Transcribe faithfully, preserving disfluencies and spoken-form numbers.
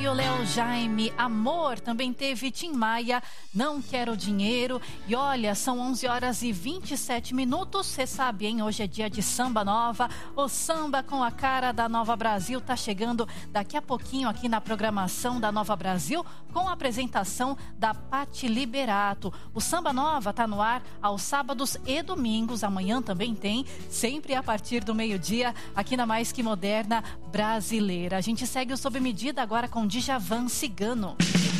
E o Léo Jaime, Amor, também teve Tim Maia, Não Quero Dinheiro. E olha, são onze horas e vinte e sete minutos. Você sabe, hein? Hoje é dia de Samba Nova. O samba com a cara da Nova Brasil tá chegando daqui a pouquinho aqui na programação da Nova Brasil, com a apresentação da Patti Liberato. O Samba Nova tá no ar aos sábados e domingos. Amanhã também tem, sempre a partir do meio-dia, aqui na Mais Que Moderna Brasileira. A gente segue o Sob Medida agora com Djavan Cigano.